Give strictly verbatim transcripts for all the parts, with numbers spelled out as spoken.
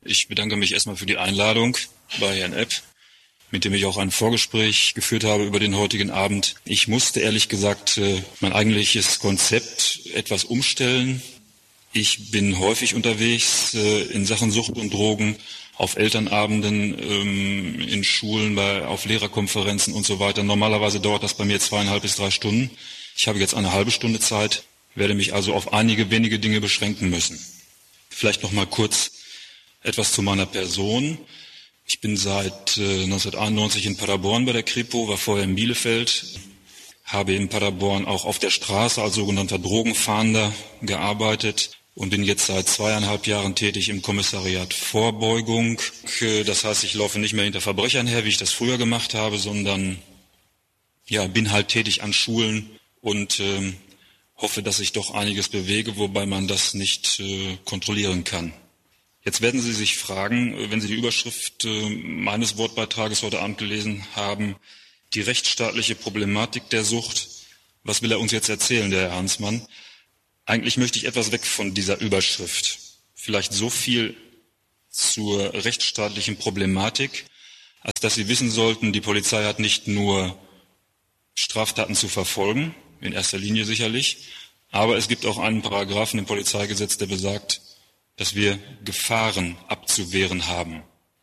Ich bedanke mich erstmal für die Einladung bei Herrn Epp, mit dem ich auch ein Vorgespräch geführt habe über den heutigen Abend. Ich musste ehrlich gesagt mein eigentliches Konzept etwas umstellen. Ich bin häufig unterwegs in Sachen Sucht und Drogen, auf Elternabenden, in Schulen, bei, auf Lehrerkonferenzen und so weiter. Normalerweise dauert das bei mir zweieinhalb bis drei Stunden. Ich habe jetzt eine halbe Stunde Zeit, werde mich also auf einige wenige Dinge beschränken müssen. Vielleicht noch mal kurz etwas zu meiner Person. Ich bin seit äh, neunzehnhunderteinundneunzig in Paderborn bei der Kripo, war vorher in Bielefeld, habe in Paderborn auch auf der Straße als sogenannter Drogenfahnder gearbeitet und bin jetzt seit zweieinhalb Jahren tätig im Kommissariat Vorbeugung. Das heißt, ich laufe nicht mehr hinter Verbrechern her, wie ich das früher gemacht habe, sondern ja, bin halt tätig an Schulen und äh, hoffe, dass ich doch einiges bewege, wobei man das nicht äh, kontrollieren kann. Jetzt werden Sie sich fragen, wenn Sie die Überschrift äh, meines Wortbeitrages heute Abend gelesen haben, die rechtsstaatliche Problematik der Sucht. Was will er uns jetzt erzählen, der Herr Hansmann? Eigentlich möchte ich etwas weg von dieser Überschrift. Vielleicht so viel zur rechtsstaatlichen Problematik, als dass Sie wissen sollten, die Polizei hat nicht nur Straftaten zu verfolgen, in erster Linie sicherlich, aber es gibt auch einen Paragraphen im Polizeigesetz, der besagt, dass wir Gefahren abzuwehren haben.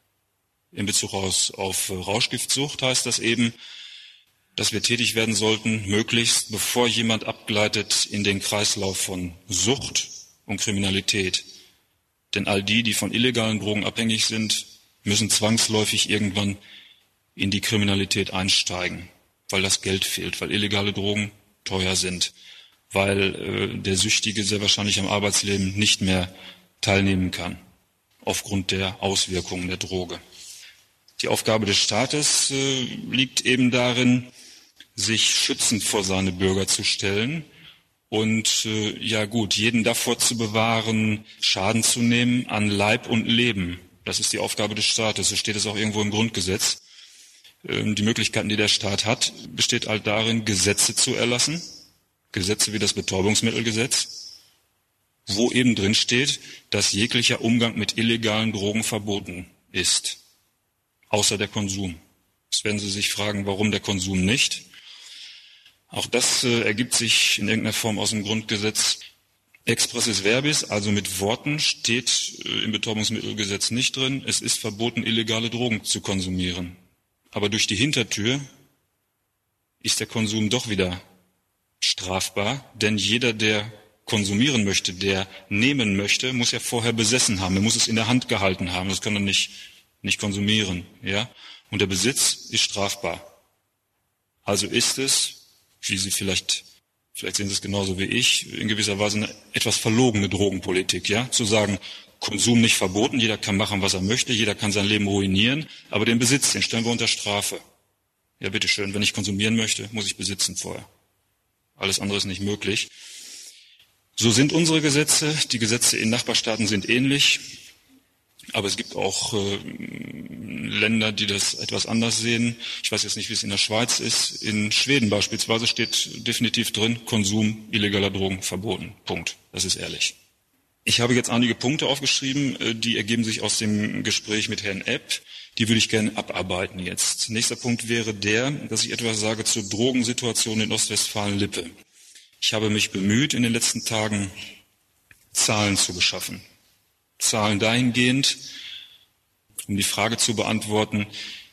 In Bezug aus, auf Rauschgiftsucht heißt das eben, dass wir tätig werden sollten, möglichst bevor jemand abgleitet in den Kreislauf von Sucht und Kriminalität. Denn all die, die von illegalen Drogen abhängig sind, müssen zwangsläufig irgendwann in die Kriminalität einsteigen, weil das Geld fehlt, weil illegale Drogen teuer sind, weil äh, der Süchtige sehr wahrscheinlich am Arbeitsleben nicht mehr teilnehmen kann, aufgrund der Auswirkungen der Droge. Die Aufgabe des Staates äh, liegt eben darin, sich schützend vor seine Bürger zu stellen und äh, ja gut, jeden davor zu bewahren, Schaden zu nehmen an Leib und Leben. Das ist die Aufgabe des Staates, so steht es auch irgendwo im Grundgesetz. Ähm, die Möglichkeiten, die der Staat hat, besteht halt darin, Gesetze zu erlassen, Gesetze wie das Betäubungsmittelgesetz, wo eben drin steht, dass jeglicher Umgang mit illegalen Drogen verboten ist, außer der Konsum. Jetzt werden Sie sich fragen, warum der Konsum nicht? Auch das äh, ergibt sich in irgendeiner Form aus dem Grundgesetz. Expressis verbis, also mit Worten, steht äh, im Betäubungsmittelgesetz nicht drin. Es ist verboten, illegale Drogen zu konsumieren. Aber durch die Hintertür ist der Konsum doch wieder strafbar, denn jeder, der konsumieren möchte, der nehmen möchte, muss ja vorher besessen haben. Er muss es in der Hand gehalten haben. Das kann er nicht, nicht konsumieren, ja. Und der Besitz ist strafbar. Also ist es, wie Sie vielleicht, vielleicht sehen Sie es genauso wie ich, in gewisser Weise eine etwas verlogene Drogenpolitik, ja. Zu sagen, Konsum nicht verboten, jeder kann machen, was er möchte, jeder kann sein Leben ruinieren, aber den Besitz, den stellen wir unter Strafe. Ja, bitteschön, wenn ich konsumieren möchte, muss ich besitzen vorher. Alles andere ist nicht möglich. So sind unsere Gesetze. Die Gesetze in Nachbarstaaten sind ähnlich. Aber es gibt auch äh, Länder, die das etwas anders sehen. Ich weiß jetzt nicht, wie es in der Schweiz ist. In Schweden beispielsweise steht definitiv drin, Konsum illegaler Drogen verboten. Punkt. Das ist ehrlich. Ich habe jetzt einige Punkte aufgeschrieben, äh, die ergeben sich aus dem Gespräch mit Herrn Epp. Die würde ich gerne abarbeiten jetzt. Nächster Punkt wäre der, dass ich etwas sage zur Drogensituation in Ostwestfalen-Lippe. Ich habe mich bemüht, in den letzten Tagen Zahlen zu beschaffen. Zahlen dahingehend, um die Frage zu beantworten,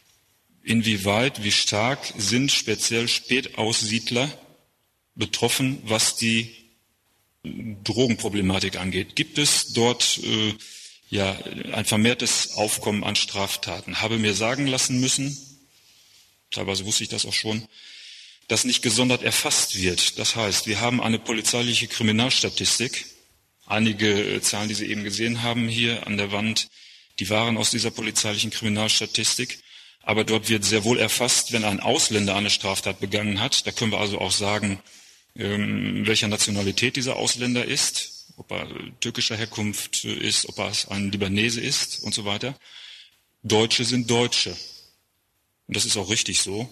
inwieweit, wie stark sind speziell Spätaussiedler betroffen, was die Drogenproblematik angeht. Gibt es dort äh, ja ein vermehrtes Aufkommen an Straftaten? Habe mir sagen lassen müssen, teilweise wusste ich das auch schon, das nicht gesondert erfasst wird. Das heißt, wir haben eine polizeiliche Kriminalstatistik. Einige Zahlen, die Sie eben gesehen haben hier an der Wand, die waren aus dieser polizeilichen Kriminalstatistik. Aber dort wird sehr wohl erfasst, wenn ein Ausländer eine Straftat begangen hat. Da können wir also auch sagen, welcher Nationalität dieser Ausländer ist, ob er türkischer Herkunft ist, ob er ein Libanese ist und so weiter. Deutsche sind Deutsche. Und das ist auch richtig so.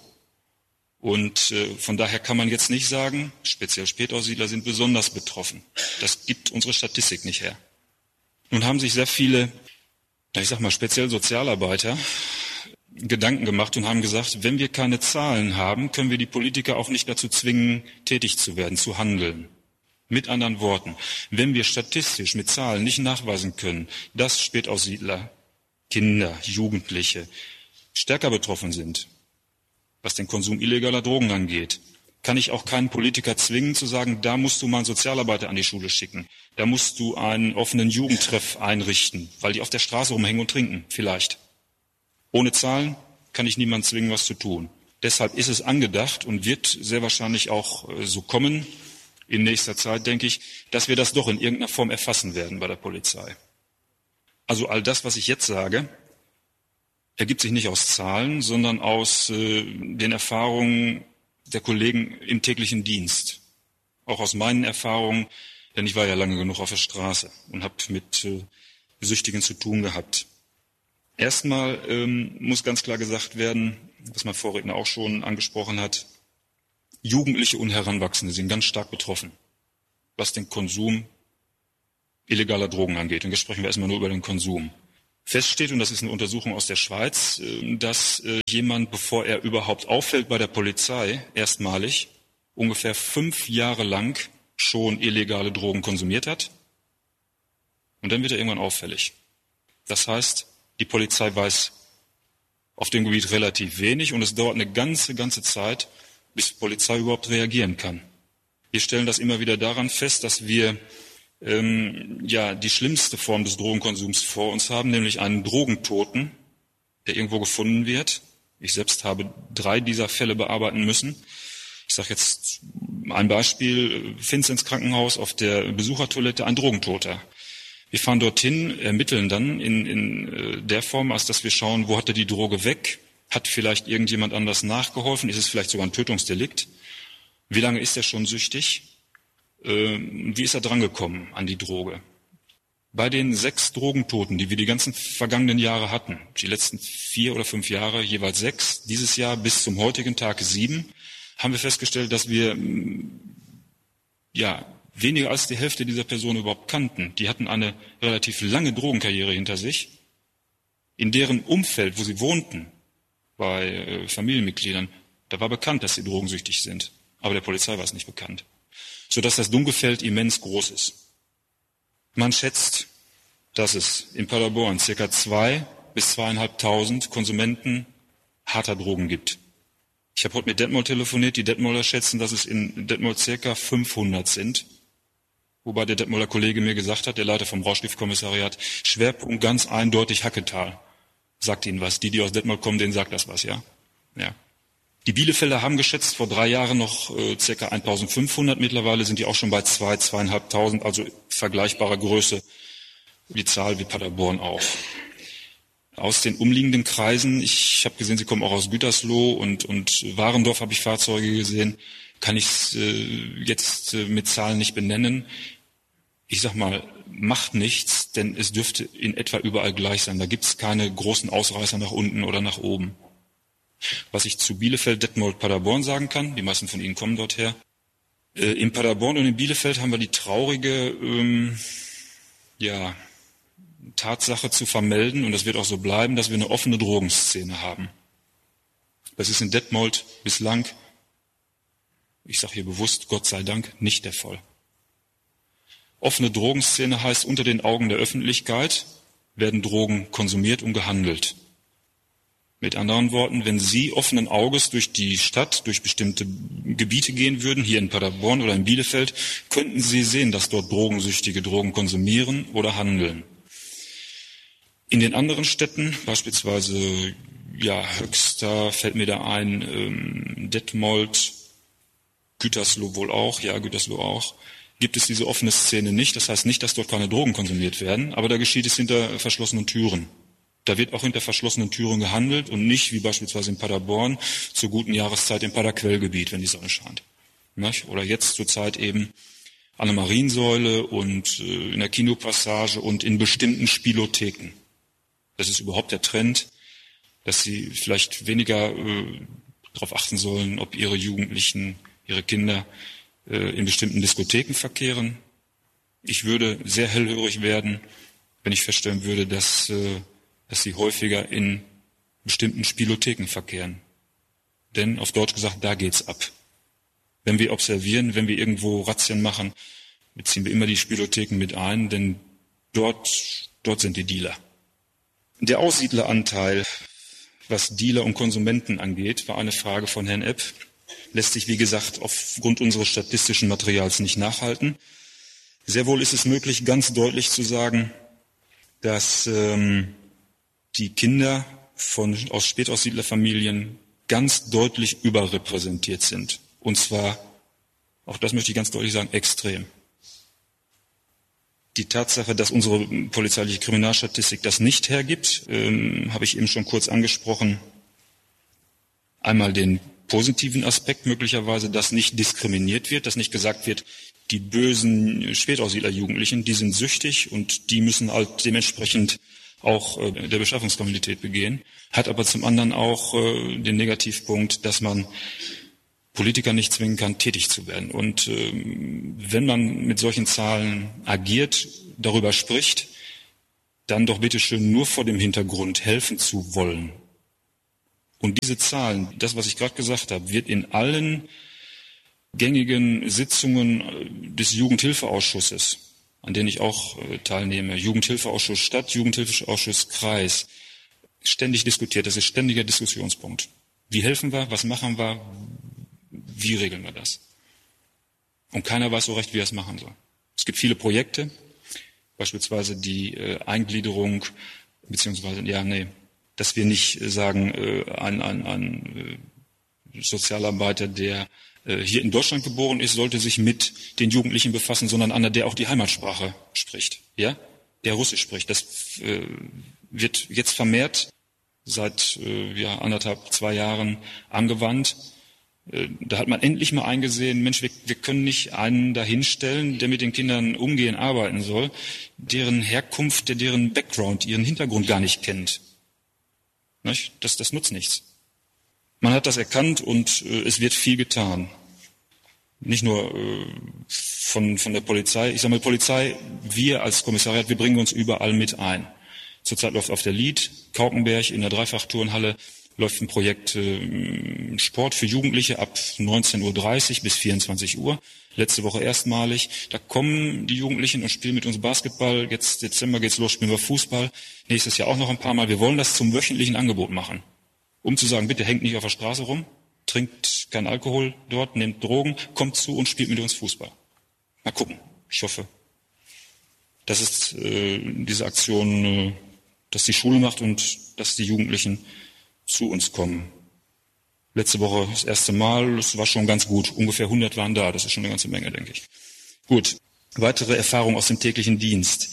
Und äh, von daher kann man jetzt nicht sagen, speziell Spätaussiedler sind besonders betroffen. Das gibt unsere Statistik nicht her. Nun haben sich sehr viele ich sag mal speziell Sozialarbeiter, Gedanken gemacht und haben gesagt, wenn wir keine Zahlen haben, können wir die Politiker auch nicht dazu zwingen, tätig zu werden, zu handeln. Mit anderen Worten, wenn wir statistisch mit Zahlen nicht nachweisen können, dass Spätaussiedler, Kinder, Jugendliche stärker betroffen sind, was den Konsum illegaler Drogen angeht, kann ich auch keinen Politiker zwingen zu sagen, da musst du mal einen Sozialarbeiter an die Schule schicken, da musst du einen offenen Jugendtreff einrichten, weil die auf der Straße rumhängen und trinken, vielleicht. Ohne Zahlen kann ich niemanden zwingen, was zu tun. Deshalb ist es angedacht und wird sehr wahrscheinlich auch so kommen, in nächster Zeit, denke ich, dass wir das doch in irgendeiner Form erfassen werden bei der Polizei. Also all das, was ich jetzt sage, ergibt sich nicht aus Zahlen, sondern aus äh, den Erfahrungen der Kollegen im täglichen Dienst. Auch aus meinen Erfahrungen, denn ich war ja lange genug auf der Straße und habe mit äh, Süchtigen zu tun gehabt. Erstmal ähm, muss ganz klar gesagt werden, was mein Vorredner auch schon angesprochen hat, Jugendliche und Heranwachsende sind ganz stark betroffen, was den Konsum illegaler Drogen angeht. Und jetzt sprechen wir erstmal nur über den Konsum. Fest steht, und das ist eine Untersuchung aus der Schweiz, dass jemand, bevor er überhaupt auffällt bei der Polizei, erstmalig ungefähr fünf Jahre lang schon illegale Drogen konsumiert hat. Und dann wird er irgendwann auffällig. Das heißt, die Polizei weiß auf dem Gebiet relativ wenig und es dauert eine ganze, ganze Zeit, bis die Polizei überhaupt reagieren kann. Wir stellen das immer wieder daran fest, dass wir ähm, ja die schlimmste Form des Drogenkonsums vor uns haben, nämlich einen Drogentoten, der irgendwo gefunden wird. Ich selbst habe drei dieser Fälle bearbeiten müssen. Ich sage jetzt ein Beispiel, findest ins Krankenhaus auf der Besuchertoilette ein Drogentoter. Wir fahren dorthin, ermitteln dann in, in der Form, als dass wir schauen, wo hat er die Droge weg? Hat vielleicht irgendjemand anders nachgeholfen? Ist es vielleicht sogar ein Tötungsdelikt? Wie lange ist er schon süchtig? Ähm, wie ist er drangekommen an die Droge? Bei den sechs Drogentoten, die wir die ganzen vergangenen Jahre hatten, die letzten vier oder fünf Jahre jeweils sechs, dieses Jahr bis zum heutigen Tag sieben, haben wir festgestellt, dass wir ja weniger als die Hälfte dieser Personen überhaupt kannten. Die hatten eine relativ lange Drogenkarriere hinter sich. In deren Umfeld, wo sie wohnten, bei äh, Familienmitgliedern, da war bekannt, dass sie drogensüchtig sind. Aber der Polizei war es nicht bekannt. Sodass das Dunkelfeld immens groß ist. Man schätzt, dass es in Paderborn circa zwei bis zweieinhalbtausend Konsumenten harter Drogen gibt. Ich habe heute mit Detmold telefoniert. Die Detmolder schätzen, dass es in Detmold circa fünfhundert sind. Wobei der Detmolder Kollege mir gesagt hat, der Leiter vom Rauschgiftkommissariat, Schwerpunkt ganz eindeutig Hacketal. Sagt Ihnen was. Die, die aus Detmold kommen, denen sagt das was, ja? Ja. Die Bielefelder haben geschätzt vor drei Jahren noch äh, ca. eintausendfünfhundert. Mittlerweile sind die auch schon bei zwei, zweieinhalbtausend, also vergleichbarer Größe, die Zahl wie Paderborn auch. Aus den umliegenden Kreisen, ich habe gesehen, Sie kommen auch aus Gütersloh und, und Warendorf habe ich Fahrzeuge gesehen, kann ich es äh, jetzt äh, mit Zahlen nicht benennen. Ich sag mal, macht nichts, denn es dürfte in etwa überall gleich sein. Da gibt es keine großen Ausreißer nach unten oder nach oben. Was ich zu Bielefeld, Detmold, Paderborn sagen kann, die meisten von Ihnen kommen dort her. Äh, in Paderborn und in Bielefeld haben wir die traurige ähm, ja, Tatsache zu vermelden, und das wird auch so bleiben, dass wir eine offene Drogenszene haben. Das ist in Detmold bislang, ich sage hier bewusst, Gott sei Dank, nicht der Fall. Offene Drogenszene heißt, unter den Augen der Öffentlichkeit werden Drogen konsumiert und gehandelt. Mit anderen Worten, wenn Sie offenen Auges durch die Stadt, durch bestimmte Gebiete gehen würden, hier in Paderborn oder in Bielefeld, könnten Sie sehen, dass dort Drogensüchtige Drogen konsumieren oder handeln. In den anderen Städten, beispielsweise ja, Höxter fällt mir da ein, ähm, Detmold, Gütersloh wohl auch, ja, Gütersloh auch, gibt es diese offene Szene nicht. Das heißt nicht, dass dort keine Drogen konsumiert werden, aber da geschieht es hinter verschlossenen Türen. Da wird auch hinter verschlossenen Türen gehandelt und nicht, wie beispielsweise in Paderborn, zur guten Jahreszeit im Paderquellgebiet, wenn die Sonne scheint. Oder jetzt zur Zeit eben an der Mariensäule und in der Kinopassage und in bestimmten Spielotheken. Das ist überhaupt der Trend, dass Sie vielleicht weniger äh, darauf achten sollen, ob Ihre Jugendlichen, Ihre Kinder äh, in bestimmten Diskotheken verkehren. Ich würde sehr hellhörig werden, wenn ich feststellen würde, dass äh, dass sie häufiger in bestimmten Spielotheken verkehren. Denn auf Deutsch gesagt, da geht's ab. Wenn wir observieren, wenn wir irgendwo Razzien machen, beziehen wir immer die Spielotheken mit ein, denn dort, dort sind die Dealer. Der Aussiedleranteil, was Dealer und Konsumenten angeht, war eine Frage von Herrn Epp. Lässt sich, wie gesagt, aufgrund unseres statistischen Materials nicht nachhalten. Sehr wohl ist es möglich, ganz deutlich zu sagen, dass ähm, die Kinder von, aus Spätaussiedlerfamilien ganz deutlich überrepräsentiert sind. Und zwar, auch das möchte ich ganz deutlich sagen, extrem. Die Tatsache, dass unsere polizeiliche Kriminalstatistik das nicht hergibt, ähm, habe ich eben schon kurz angesprochen. Einmal den positiven Aspekt möglicherweise, dass nicht diskriminiert wird, dass nicht gesagt wird, die bösen Spätaussiedler-Jugendlichen, die sind süchtig und die müssen halt dementsprechend auch äh, der Beschaffungskriminalität begehen. Hat aber zum anderen auch äh, den Negativpunkt, dass man Politiker nicht zwingen kann, tätig zu werden. Und ähm, wenn man mit solchen Zahlen agiert, darüber spricht, dann doch bitteschön nur vor dem Hintergrund helfen zu wollen. Und diese Zahlen, das, was ich gerade gesagt habe, wird in allen gängigen Sitzungen des Jugendhilfeausschusses, an denen ich auch äh, teilnehme, Jugendhilfeausschuss Stadt, Jugendhilfeausschuss Kreis, ständig diskutiert. Das ist ständiger Diskussionspunkt. Wie helfen wir? Was machen wir? Wie regeln wir das? Und keiner weiß so recht, wie er es machen soll. Es gibt viele Projekte, beispielsweise die äh, Eingliederung, beziehungsweise, ja, nee, dass wir nicht sagen, äh, ein, ein, ein äh, Sozialarbeiter, der äh, hier in Deutschland geboren ist, sollte sich mit den Jugendlichen befassen, sondern einer, der auch die Heimatsprache spricht, ja, der Russisch spricht. Das äh, wird jetzt vermehrt seit äh, ja, anderthalb, zwei Jahren angewandt. Da hat man endlich mal eingesehen, Mensch, wir, wir können nicht einen dahinstellen, der mit den Kindern umgehen, arbeiten soll, deren Herkunft, der deren Background, ihren Hintergrund gar nicht kennt. Nicht? Das, das nutzt nichts. Man hat das erkannt und äh, es wird viel getan. Nicht nur äh, von, von der Polizei. Ich sage mal, Polizei, wir als Kommissariat, wir bringen uns überall mit ein. Zurzeit läuft auf der Lied, Kaukenberg in der Dreifachturnhalle, läuft ein Projekt äh, Sport für Jugendliche ab neunzehn Uhr dreißig bis vierundzwanzig Uhr. Letzte Woche erstmalig. Da kommen die Jugendlichen und spielen mit uns Basketball. Jetzt Dezember geht's los, spielen wir Fußball. Nächstes Jahr auch noch ein paar Mal. Wir wollen das zum wöchentlichen Angebot machen. Um zu sagen, bitte hängt nicht auf der Straße rum, trinkt keinen Alkohol dort, nehmt Drogen, kommt zu und spielt mit uns Fußball. Mal gucken. Ich hoffe, dass es äh, diese Aktion, äh, dass die Schule macht und dass die Jugendlichen zu uns kommen. Letzte Woche das erste Mal, das war schon ganz gut. Ungefähr hundert waren da, das ist schon eine ganze Menge, denke ich. Gut, weitere Erfahrungen aus dem täglichen Dienst.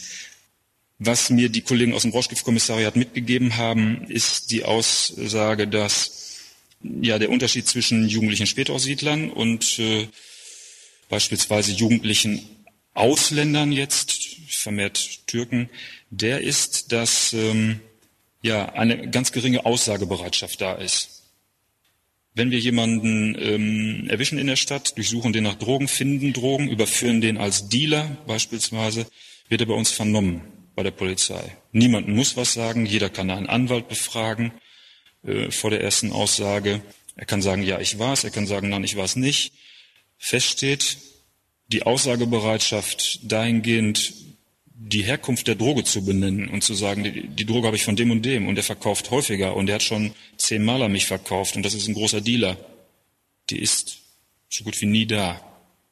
Was mir die Kollegen aus dem Rauschgiftkommissariat mitgegeben haben, ist die Aussage, dass ja der Unterschied zwischen jugendlichen Spätaussiedlern und äh, beispielsweise jugendlichen Ausländern jetzt, vermehrt Türken, der ist, dass ähm, ja eine ganz geringe Aussagebereitschaft da ist. Wenn wir jemanden ähm, erwischen in der Stadt, durchsuchen den nach Drogen, finden Drogen, überführen den als Dealer beispielsweise, wird er bei uns vernommen bei der Polizei. Niemand muss was sagen, jeder kann einen Anwalt befragen äh, vor der ersten Aussage. Er kann sagen, ja, ich war's, er kann sagen, nein, ich war's nicht. Fest steht, die Aussagebereitschaft dahingehend, die Herkunft der Droge zu benennen und zu sagen, die, die Droge habe ich von dem und dem und der verkauft häufiger und der hat schon zehnmal an mich verkauft und das ist ein großer Dealer, die ist so gut wie nie da.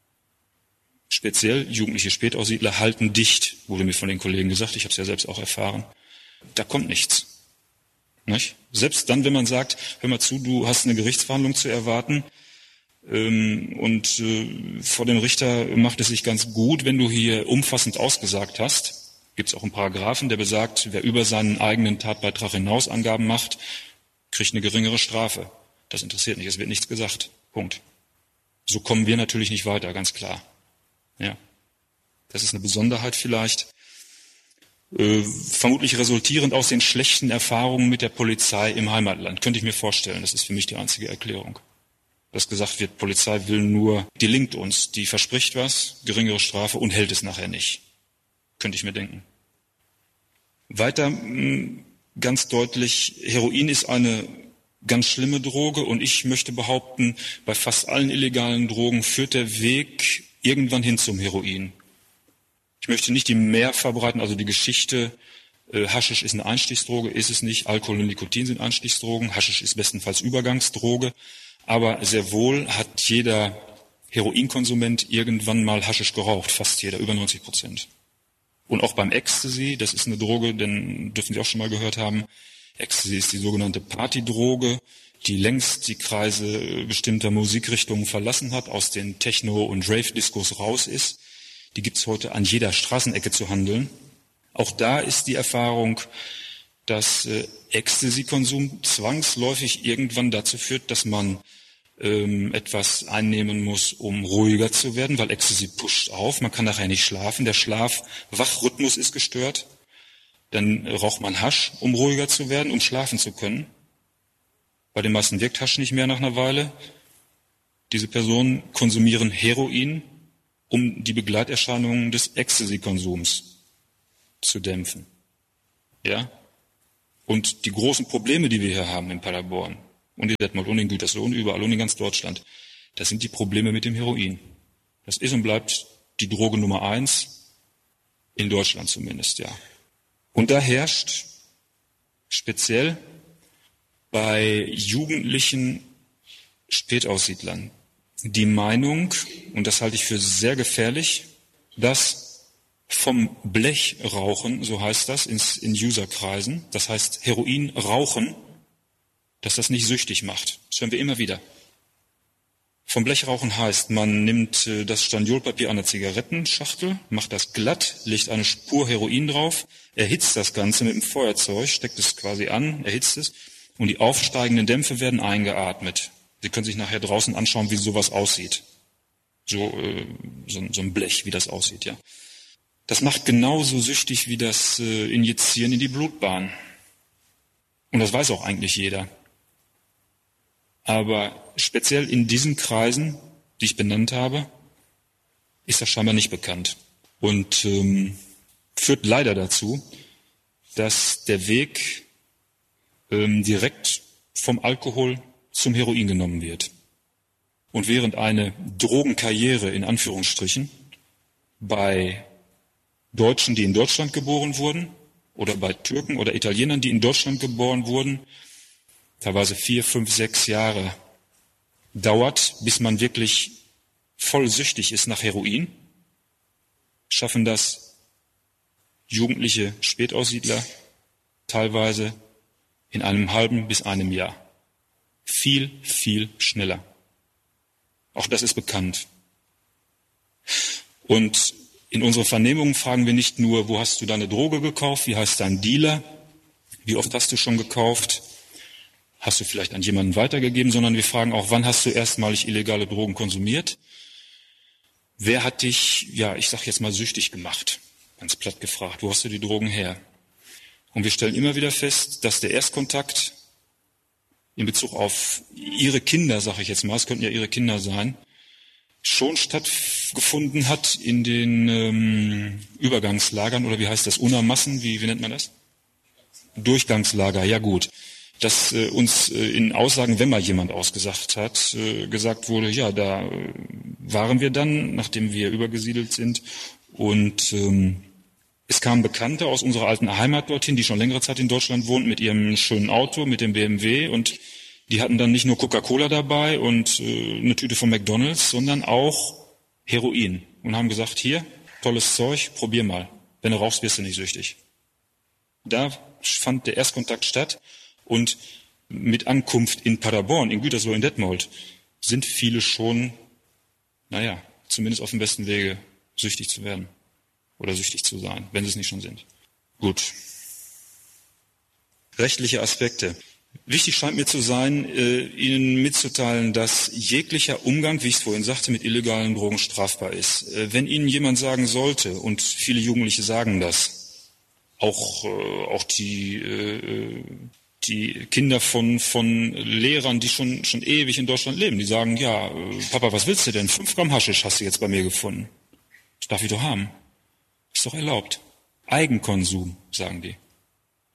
Speziell jugendliche Spätaussiedler halten dicht, wurde mir von den Kollegen gesagt, ich habe es ja selbst auch erfahren. Da kommt nichts. Nicht? Selbst dann, wenn man sagt, hör mal zu, du hast eine Gerichtsverhandlung zu erwarten, und äh, vor dem Richter macht es sich ganz gut, wenn du hier umfassend ausgesagt hast. Gibt es auch einen Paragraphen, der besagt, wer über seinen eigenen Tatbeitrag hinaus Angaben macht, kriegt eine geringere Strafe. Das interessiert nicht, es wird nichts gesagt. Punkt. So kommen wir natürlich nicht weiter, ganz klar. Ja, das ist eine Besonderheit vielleicht. Äh, vermutlich resultierend aus den schlechten Erfahrungen mit der Polizei im Heimatland. Könnte ich mir vorstellen, das ist für mich die einzige Erklärung. Dass gesagt wird, Polizei will nur, die linkt uns, die verspricht was, geringere Strafe und hält es nachher nicht. Könnte ich mir denken. Weiter mh, ganz deutlich, Heroin ist eine ganz schlimme Droge und ich möchte behaupten, bei fast allen illegalen Drogen führt der Weg irgendwann hin zum Heroin. Ich möchte nicht die mehr verbreiten, also die Geschichte, äh, Haschisch ist eine Einstiegsdroge, ist es nicht, Alkohol und Nikotin sind Einstiegsdrogen, Haschisch ist bestenfalls Übergangsdroge, aber sehr wohl hat jeder Heroinkonsument irgendwann mal Haschisch geraucht, fast jeder, über neunzig Prozent. Und auch beim Ecstasy, das ist eine Droge, den dürfen Sie auch schon mal gehört haben, Ecstasy ist die sogenannte Partydroge, die längst die Kreise bestimmter Musikrichtungen verlassen hat, aus den Techno- und Rave-Diskos raus ist. Die gibt's heute an jeder Straßenecke zu handeln. Auch da ist die Erfahrung, dass äh, Ecstasy-Konsum zwangsläufig irgendwann dazu führt, dass man ähm, etwas einnehmen muss, um ruhiger zu werden, weil Ecstasy pusht auf. Man kann nachher nicht schlafen. Der Schlaf-Wach-Rhythmus ist gestört. Dann raucht man Hasch, um ruhiger zu werden, um schlafen zu können. Bei den meisten wirkt Hasch nicht mehr nach einer Weile. Diese Personen konsumieren Heroin, um die Begleiterscheinungen des Ecstasy-Konsums zu dämpfen. Ja? Und die großen Probleme, die wir hier haben in Paderborn und in Detmold und in Gütersloh und überall und in ganz Deutschland, das sind die Probleme mit dem Heroin. Das ist und bleibt die Droge Nummer eins, in Deutschland zumindest, ja. Und da herrscht speziell bei jugendlichen Spätaussiedlern die Meinung, und das halte ich für sehr gefährlich, dass vom Blechrauchen, so heißt das in Userkreisen, das heißt Heroin rauchen, dass das nicht süchtig macht. Das hören wir immer wieder. Vom Blechrauchen heißt, man nimmt das Staniolpapier einer Zigarettenschachtel, macht das glatt, legt eine Spur Heroin drauf, erhitzt das Ganze mit dem Feuerzeug, steckt es quasi an, erhitzt es und die aufsteigenden Dämpfe werden eingeatmet. Sie können sich nachher draußen anschauen, wie sowas aussieht. So, äh, so, so ein Blech, wie das aussieht, ja. Das macht genauso süchtig wie das äh, Injizieren in die Blutbahn. Und das weiß auch eigentlich jeder. Aber speziell in diesen Kreisen, die ich benannt habe, ist das scheinbar nicht bekannt. Und ähm, führt leider dazu, dass der Weg ähm, direkt vom Alkohol zum Heroin genommen wird. Und während eine Drogenkarriere in Anführungsstrichen bei Deutschen, die in Deutschland geboren wurden, oder bei Türken oder Italienern, die in Deutschland geboren wurden, teilweise vier, fünf, sechs Jahre dauert, bis man wirklich voll süchtig ist nach Heroin, schaffen das jugendliche Spätaussiedler teilweise in einem halben bis einem Jahr. Viel, viel schneller. Auch das ist bekannt. Und in unseren Vernehmungen fragen wir nicht nur, wo hast du deine Droge gekauft, wie heißt dein Dealer, wie oft hast du schon gekauft, hast du vielleicht an jemanden weitergegeben, sondern wir fragen auch, wann hast du erstmalig illegale Drogen konsumiert? Wer hat dich, ja, ich sag jetzt mal süchtig gemacht? Ganz platt gefragt, wo hast du die Drogen her? Und wir stellen immer wieder fest, dass der Erstkontakt in Bezug auf ihre Kinder, sage ich jetzt mal, es könnten ja ihre Kinder sein, schon stattgefunden hat in den ähm, Übergangslagern, oder wie heißt das, Unermassen, wie, wie nennt man das? Durchgangslager, ja gut. Dass äh, uns äh, in Aussagen, wenn mal jemand ausgesagt hat, äh, gesagt wurde, ja, da äh, waren wir dann, nachdem wir übergesiedelt sind, und ähm, es kamen Bekannte aus unserer alten Heimat dorthin, die schon längere Zeit in Deutschland wohnten, mit ihrem schönen Auto, mit dem B M W, und die hatten dann nicht nur Coca-Cola dabei und äh, eine Tüte von McDonald's, sondern auch Heroin und haben gesagt, hier, tolles Zeug, probier mal. Wenn du rauchst, wirst du nicht süchtig. Da fand der Erstkontakt statt und mit Ankunft in Paderborn, in Gütersloh, in Detmold sind viele schon, naja, zumindest auf dem besten Wege, süchtig zu werden oder süchtig zu sein, wenn sie es nicht schon sind. Gut. Rechtliche Aspekte. Wichtig scheint mir zu sein, äh, Ihnen mitzuteilen, dass jeglicher Umgang, wie ich es vorhin sagte, mit illegalen Drogen strafbar ist. Äh, wenn Ihnen jemand sagen sollte, und viele Jugendliche sagen das, auch, äh, auch die, äh, die Kinder von, von Lehrern, die schon, schon ewig in Deutschland leben, die sagen, ja, äh, Papa, was willst du denn? Fünf Gramm Haschisch hast du jetzt bei mir gefunden. Das darf ich doch haben. Ist doch erlaubt. Eigenkonsum, sagen die.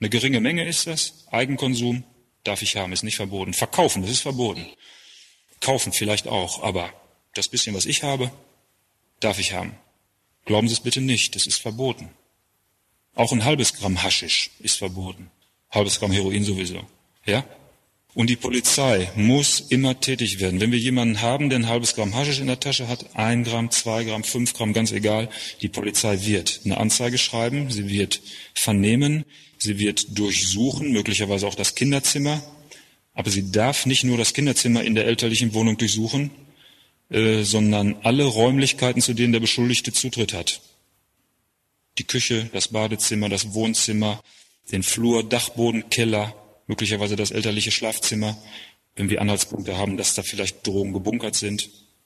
Eine geringe Menge ist das. Eigenkonsum darf ich haben, ist nicht verboten. Verkaufen, das ist verboten. Kaufen vielleicht auch, aber das bisschen, was ich habe, darf ich haben. Glauben Sie es bitte nicht, das ist verboten. Auch ein halbes Gramm Haschisch ist verboten. Halbes Gramm Heroin sowieso. Ja? Und die Polizei muss immer tätig werden. Wenn wir jemanden haben, der ein halbes Gramm Haschisch in der Tasche hat, ein Gramm, zwei Gramm, fünf Gramm, ganz egal, die Polizei wird eine Anzeige schreiben, sie wird vernehmen, sie wird durchsuchen, möglicherweise auch das Kinderzimmer, aber sie darf nicht nur das Kinderzimmer in der elterlichen Wohnung durchsuchen, äh, sondern alle Räumlichkeiten, zu denen der Beschuldigte Zutritt hat. Die Küche, das Badezimmer, das Wohnzimmer, den Flur, Dachboden, Keller, möglicherweise das elterliche Schlafzimmer, wenn wir Anhaltspunkte haben, dass da vielleicht Drogen gebunkert sind.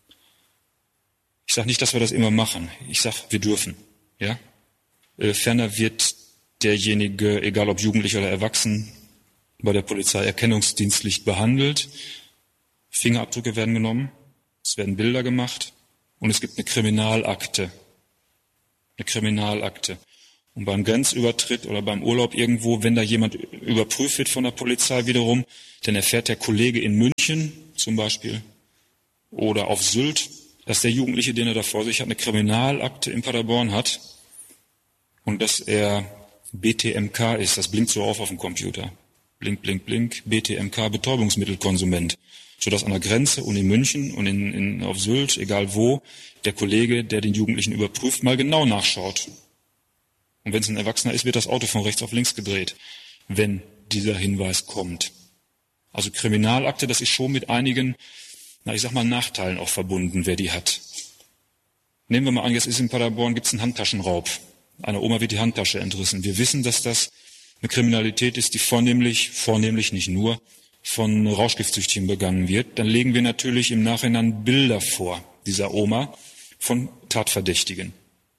Ich sage nicht, dass wir das immer machen. Ich sage, wir dürfen. Ja? Äh, ferner wird derjenige, egal ob jugendlich oder erwachsen, bei der Polizei erkennungsdienstlich behandelt. Fingerabdrücke werden genommen, es werden Bilder gemacht und es gibt eine Kriminalakte. Eine Kriminalakte. Und beim Grenzübertritt oder beim Urlaub irgendwo, wenn da jemand überprüft wird von der Polizei wiederum, dann erfährt der Kollege in München zum Beispiel oder auf Sylt, dass der Jugendliche, den er da vor sich hat, eine Kriminalakte in Paderborn hat und dass er B T M K ist. Das blinkt so auf auf dem Computer. Blink, blink, blink, B T M K, Betäubungsmittelkonsument. Sodass an der Grenze und in München und in, in, auf Sylt, egal wo, der Kollege, der den Jugendlichen überprüft, mal genau nachschaut. Und wenn es ein Erwachsener ist, wird das Auto von rechts auf links gedreht, wenn dieser Hinweis kommt. Also Kriminalakte, das ist schon mit einigen, na ich sag mal, Nachteilen auch verbunden, wer die hat. Nehmen wir mal an, jetzt ist in Paderborn, gibt es einen Handtaschenraub. Einer Oma wird die Handtasche entrissen. Wir wissen, dass das eine Kriminalität ist, die vornehmlich, vornehmlich nicht nur, von Rauschgiftsüchtigen begangen wird. Dann legen wir natürlich im Nachhinein Bilder vor dieser Oma von Tatverdächtigen.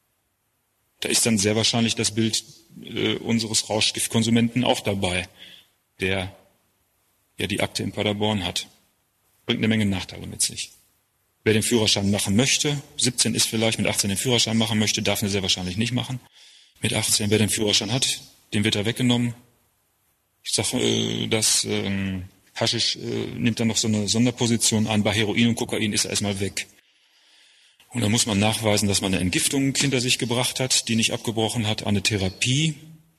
Da ist dann sehr wahrscheinlich das Bild äh, unseres Rauschgiftkonsumenten auch dabei, der ja die Akte in Paderborn hat. Bringt eine Menge Nachteile mit sich. Wer den Führerschein machen möchte, siebzehn ist vielleicht, mit achtzehn den Führerschein machen möchte, darf er sehr wahrscheinlich nicht machen. Mit achtzehn, wer den Führerschein hat, dem wird er weggenommen. Ich sage, äh, dass ähm, Haschisch äh, nimmt dann noch so eine Sonderposition an. Bei Heroin und Kokain ist er erstmal weg. Und da muss man nachweisen, dass man eine Entgiftung hinter sich gebracht hat, die nicht abgebrochen hat, eine Therapie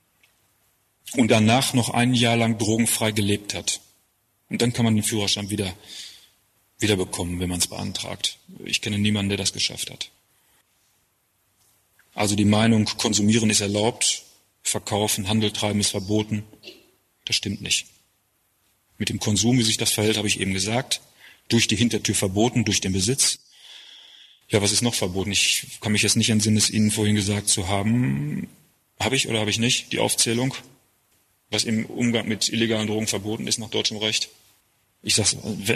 und danach noch ein Jahr lang drogenfrei gelebt hat. Und dann kann man den Führerschein wieder, wieder bekommen, wenn man es beantragt. Ich kenne niemanden, der das geschafft hat. Also die Meinung, konsumieren ist erlaubt, verkaufen, Handel treiben ist verboten, das stimmt nicht. Mit dem Konsum, wie sich das verhält, habe ich eben gesagt, durch die Hintertür verboten, durch den Besitz. Ja, was ist noch verboten? Ich kann mich jetzt nicht entsinnen, es Ihnen vorhin gesagt zu haben. Habe ich oder habe ich nicht? Die Aufzählung, was im Umgang mit illegalen Drogen verboten ist nach deutschem Recht. Ich sage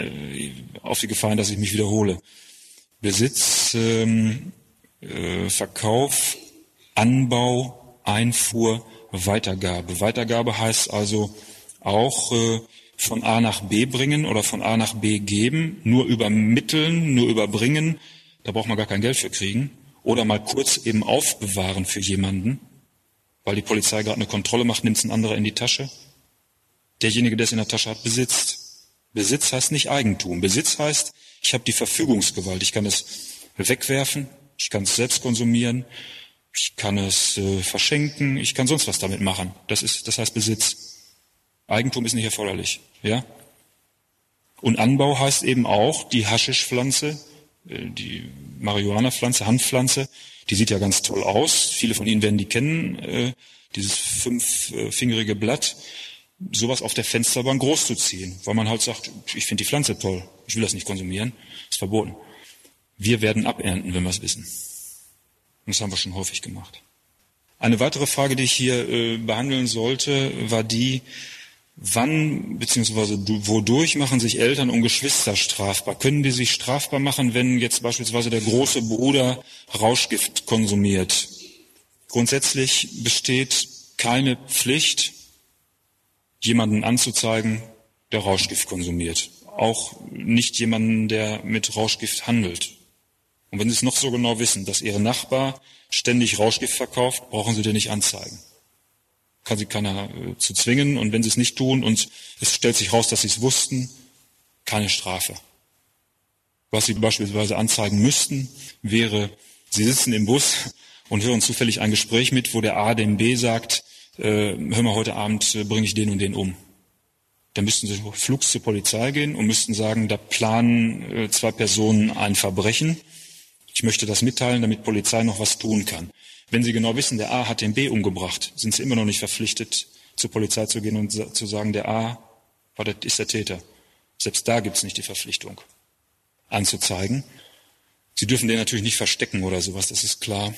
auf die Gefahr, dass ich mich wiederhole. Besitz, ähm, äh, Verkauf, Anbau, Einfuhr, Weitergabe. Weitergabe heißt also auch äh, von A nach B bringen oder von A nach B geben, nur übermitteln, nur überbringen. Da braucht man gar kein Geld für kriegen. Oder mal kurz eben aufbewahren für jemanden, weil die Polizei gerade eine Kontrolle macht, nimmt es ein anderer in die Tasche. Derjenige, der es in der Tasche hat, besitzt. Besitz heißt nicht Eigentum. Besitz heißt, ich habe die Verfügungsgewalt. Ich kann es wegwerfen, ich kann es selbst konsumieren, ich kann es äh, verschenken, ich kann sonst was damit machen. Das ist, das heißt Besitz. Eigentum ist nicht erforderlich, ja? Und Anbau heißt eben auch die Haschischpflanze, die Marihuana-Pflanze, Hanfpflanze, die sieht ja ganz toll aus. Viele von Ihnen werden die kennen, äh, dieses fünffingerige Blatt, sowas auf der Fensterbank groß zu ziehen, weil man halt sagt, ich finde die Pflanze toll, ich will das nicht konsumieren, ist verboten. Wir werden abernten, wenn wir es wissen. Und das haben wir schon häufig gemacht. Eine weitere Frage, die ich hier äh, behandeln sollte, war die, wann bzw. wodurch machen sich Eltern und Geschwister strafbar? Können die sich strafbar machen, wenn jetzt beispielsweise der große Bruder Rauschgift konsumiert? Grundsätzlich besteht keine Pflicht, jemanden anzuzeigen, der Rauschgift konsumiert. Auch nicht jemanden, der mit Rauschgift handelt. Und wenn Sie es noch so genau wissen, dass Ihre Nachbar ständig Rauschgift verkauft, brauchen Sie den nicht anzeigen. kann sie keiner äh, zu zwingen. Und wenn sie es nicht tun und es stellt sich raus, dass sie es wussten, keine Strafe. Was sie beispielsweise anzeigen müssten, wäre, sie sitzen im Bus und hören zufällig ein Gespräch mit, wo der A dem B sagt, äh, hör mal, heute Abend äh, bringe ich den und den um. Dann müssten sie flugs zur Polizei gehen und müssten sagen, da planen äh, zwei Personen ein Verbrechen. Ich möchte das mitteilen, damit Polizei noch was tun kann. Wenn sie genau wissen, der A hat den B umgebracht, sind sie immer noch nicht verpflichtet, zur Polizei zu gehen und zu sagen, der A war der, ist der Täter. Selbst da gibt es nicht die Verpflichtung, anzuzeigen. Sie dürfen den natürlich nicht verstecken oder sowas, das ist klar.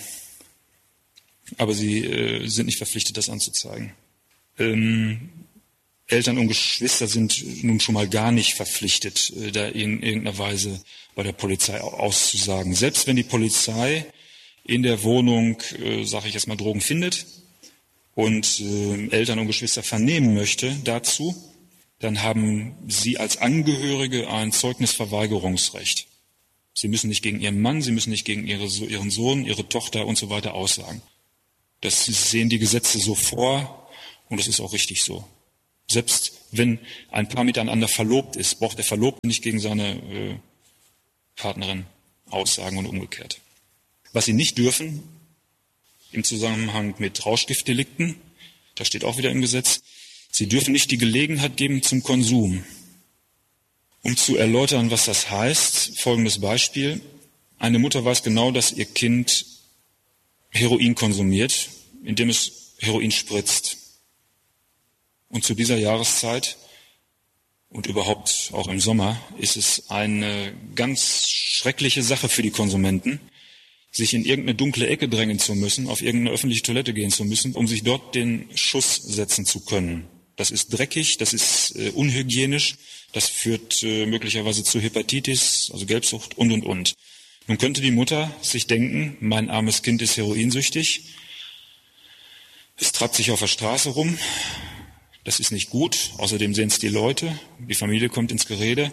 Aber sie äh, sind nicht verpflichtet, das anzuzeigen. Ähm, Eltern und Geschwister sind nun schon mal gar nicht verpflichtet, äh, da in irgendeiner Weise bei der Polizei auszusagen. Selbst wenn die Polizei in der Wohnung, äh, sage ich jetzt mal, Drogen findet und äh, Eltern und Geschwister vernehmen möchte dazu, dann haben sie als Angehörige ein Zeugnisverweigerungsrecht. Sie müssen nicht gegen ihren Mann, sie müssen nicht gegen ihre, ihren Sohn, ihre Tochter und so weiter aussagen. Das sehen die Gesetze so vor und das ist auch richtig so. Selbst wenn ein Paar miteinander verlobt ist, braucht der Verlobte nicht gegen seine äh, Partnerin aussagen und umgekehrt. Was sie nicht dürfen, im Zusammenhang mit Rauschgiftdelikten, da steht auch wieder im Gesetz, sie dürfen nicht die Gelegenheit geben zum Konsum. Um zu erläutern, was das heißt, folgendes Beispiel. Eine Mutter weiß genau, dass ihr Kind Heroin konsumiert, indem es Heroin spritzt. Und zu dieser Jahreszeit und überhaupt auch im Sommer ist es eine ganz schreckliche Sache für die Konsumenten, sich in irgendeine dunkle Ecke drängen zu müssen, auf irgendeine öffentliche Toilette gehen zu müssen, um sich dort den Schuss setzen zu können. Das ist dreckig, das ist äh, unhygienisch, das führt äh, möglicherweise zu Hepatitis, also Gelbsucht und, und, und. Nun könnte die Mutter sich denken, mein armes Kind ist heroinsüchtig, es treibt sich auf der Straße rum, das ist nicht gut, außerdem sehen es die Leute, die Familie kommt ins Gerede.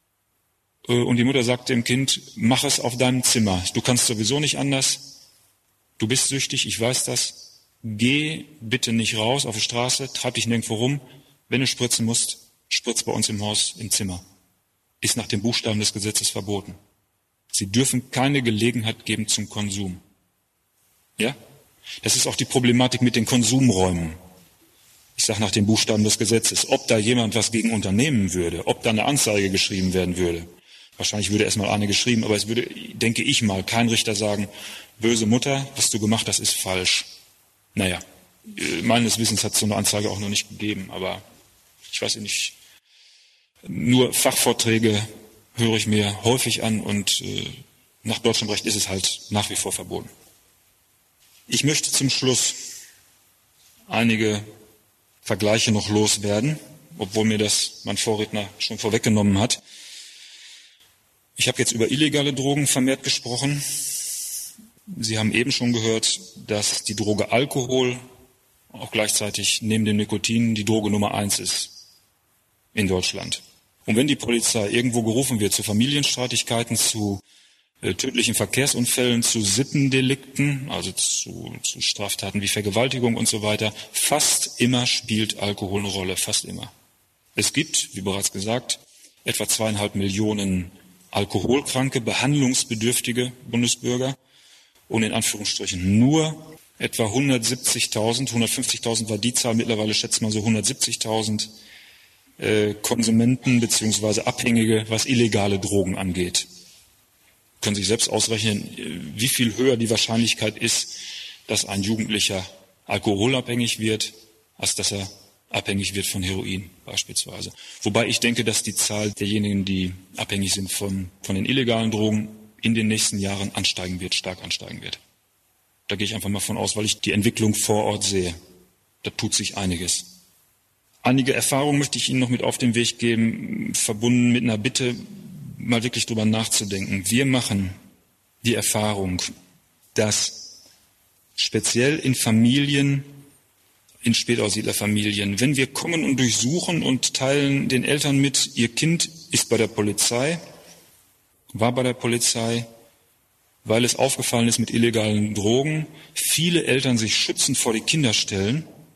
Und die Mutter sagt dem Kind, mach es auf deinem Zimmer, du kannst sowieso nicht anders, du bist süchtig, ich weiß das, geh bitte nicht raus auf die Straße, treib dich nirgendwo rum, wenn du spritzen musst, spritz bei uns im Haus, im Zimmer. Ist nach dem Buchstaben des Gesetzes verboten. Sie dürfen keine Gelegenheit geben zum Konsum. Ja? Das ist auch die Problematik mit den Konsumräumen. Ich sage nach dem Buchstaben des Gesetzes, ob da jemand was gegen unternehmen würde, ob da eine Anzeige geschrieben werden würde. Wahrscheinlich würde erstmal eine geschrieben, aber es würde, denke ich mal, kein Richter sagen, böse Mutter, was du gemacht hast, ist falsch. Naja, meines Wissens hat es so eine Anzeige auch noch nicht gegeben, aber ich weiß nicht, nur Fachvorträge höre ich mir häufig an und äh, nach deutschem Recht ist es halt nach wie vor verboten. Ich möchte zum Schluss einige Vergleiche noch loswerden, obwohl mir das mein Vorredner schon vorweggenommen hat. Ich habe jetzt über illegale Drogen vermehrt gesprochen. Sie haben eben schon gehört, dass die Droge Alkohol auch gleichzeitig neben dem Nikotin die Droge Nummer eins ist in Deutschland. Und wenn die Polizei irgendwo gerufen wird zu Familienstreitigkeiten, zu äh, tödlichen Verkehrsunfällen, zu Sittendelikten, also zu, zu Straftaten wie Vergewaltigung und so weiter, fast immer spielt Alkohol eine Rolle, fast immer. Es gibt, wie bereits gesagt, etwa zweieinhalb Millionen alkoholkranke, behandlungsbedürftige Bundesbürger und in Anführungsstrichen nur etwa hundertsiebzigtausend, hundertfünfzigtausend war die Zahl, mittlerweile schätzt man so hundertsiebzigtausend äh, Konsumenten bzw. Abhängige, was illegale Drogen angeht. Können sich selbst ausrechnen, wie viel höher die Wahrscheinlichkeit ist, dass ein Jugendlicher alkoholabhängig wird, als dass er abhängig wird von Heroin beispielsweise. Wobei ich denke, dass die Zahl derjenigen, die abhängig sind von, von den illegalen Drogen, in den nächsten Jahren ansteigen wird, stark ansteigen wird. Da gehe ich einfach mal von aus, weil ich die Entwicklung vor Ort sehe. Da tut sich einiges. Einige Erfahrungen möchte ich Ihnen noch mit auf den Weg geben, verbunden mit einer Bitte, mal wirklich drüber nachzudenken. Wir machen die Erfahrung, dass speziell in Familien, in Spätaussiedlerfamilien, wenn wir kommen und durchsuchen und teilen den Eltern mit, ihr Kind ist bei der Polizei, war bei der Polizei, weil es aufgefallen ist mit illegalen Drogen, viele Eltern sich schützend vor die Kinder stellen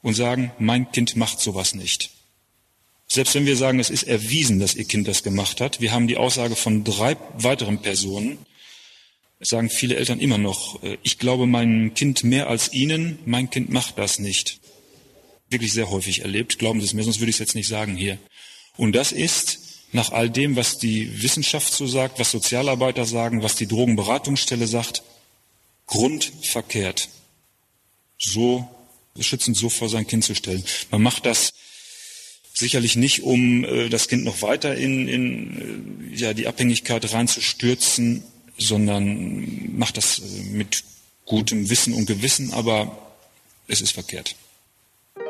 und sagen, mein Kind macht sowas nicht. Selbst wenn wir sagen, es ist erwiesen, dass ihr Kind das gemacht hat, wir haben die Aussage von drei weiteren Personen, sagen viele Eltern immer noch, ich glaube meinem Kind mehr als Ihnen, mein Kind macht das nicht. Wirklich sehr häufig erlebt, glauben Sie es mir, sonst würde ich es jetzt nicht sagen hier. Und das ist nach all dem, was die Wissenschaft so sagt, was Sozialarbeiter sagen, was die Drogenberatungsstelle sagt, grundverkehrt. So schützend so vor sein Kind zu stellen. Man macht das sicherlich nicht, um äh, das Kind noch weiter in, in äh, ja, die Abhängigkeit reinzustürzen, sondern macht das äh, mit gutem Wissen und Gewissen, aber es ist verkehrt.